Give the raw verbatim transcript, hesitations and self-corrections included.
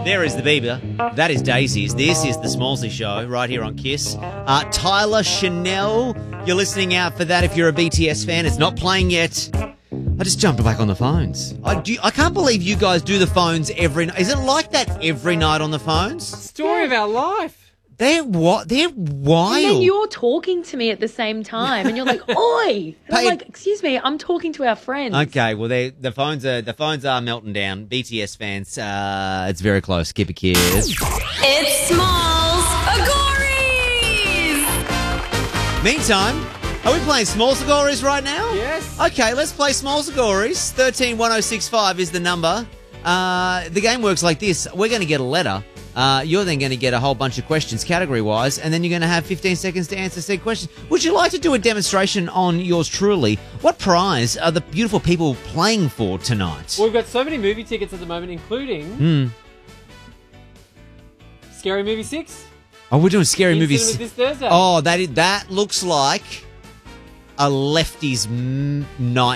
There is the Bieber. That is Daisy's. This is the Smallsy Show right here on Kiss. Uh, Tyler Chanel, you're listening out for that if you're a B T S fan. It's not playing yet. I just jumped back on the phones. I do. I can't believe you guys do the phones every night. Is it like that every night on the phones? Story of our life. They're what? They're wild. And then you're talking to me at the same time, and you're like, "Oi!" And I'm Hey. like, "Excuse me, I'm talking to our friends." Okay, well, they the phones are the phones are melting down. B T S fans, uh, it's very close. Keep a kiss. It's Smalls Agories! Meantime, are we playing Small Sagories right now? Yes. Okay, let's play Small Sagories. Thirteen one zero six five is the number. Uh, the game works like this: we're going to get a letter. Uh, you're then going to get a whole bunch of questions category-wise, and then you're going to have fifteen seconds to answer said question. Would you like to do a demonstration on yours truly? What prize are the beautiful people playing for tonight? Well, we've got so many movie tickets at the moment, including Hmm. Scary Movie six. Oh, we're doing scary in movies. cinemas this Thursday. Oh, that is, that looks like a lefty's m- night.